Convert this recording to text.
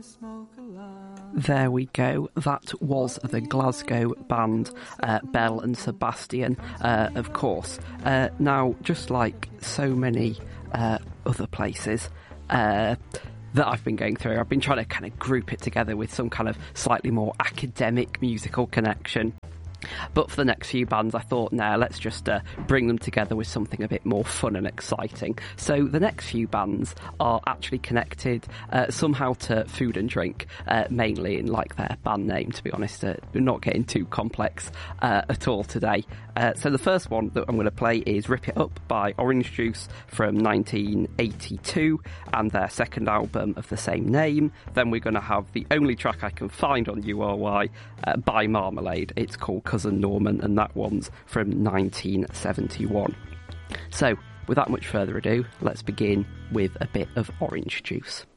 There we go. That was the Glasgow band Belle and Sebastian, of course. Now, just like so many other places that I've been going through, I've been trying to kind of group it together with some kind of slightly more academic musical connection. But for the next few bands, I thought, let's just bring them together with something a bit more fun and exciting. So the next few bands are actually connected somehow to food and drink, mainly in like their band name, to be honest. We're not getting too complex at all today. So the first one that I'm going to play is Rip It Up by Orange Juice from 1982 and their second album of the same name. Then we're going to have the only track I can find on URY by Marmalade. It's called Cousin Norman, and that one's from 1971. So, without much further ado, let's begin with a bit of Orange Juice.